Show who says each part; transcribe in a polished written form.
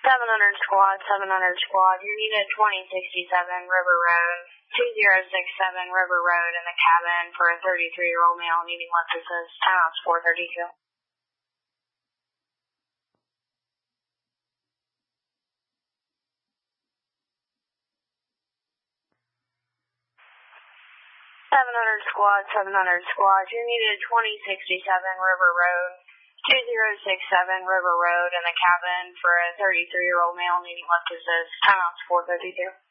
Speaker 1: 700 squad, you're needed 2067 River Road, 2067 River Road in the cabin for a 33-year-old male needing lift assist, timeout's 432. 700 squad, you're needed 2067 River Road, 2067 River Road in the cabin for a 33-year-old male needing lift assist, timeout's 432.